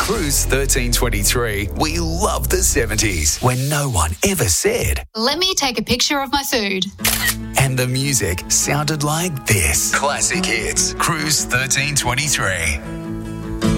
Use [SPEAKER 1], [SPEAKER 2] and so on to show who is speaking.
[SPEAKER 1] Cruise 1323, we love the 70s when no one ever said,
[SPEAKER 2] "Let me take a picture of my food."
[SPEAKER 1] and the music sounded like this. Classic hits. Cruise 1323.